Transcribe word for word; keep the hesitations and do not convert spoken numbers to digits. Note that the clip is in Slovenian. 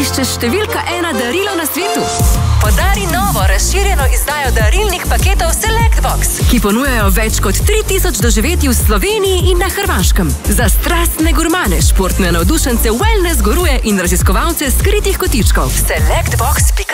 iščeš številka ena darilo na svetu? Podari novo, razširjeno izdajo darilnih paketov Selectbox, ki ponujajo več kot tri tisoč doživetij v Sloveniji in na Hrvaškem. Za strastne gurmane, športne navdušence, wellness guruje in raziskovalce skritih kotičkov. selectbox pika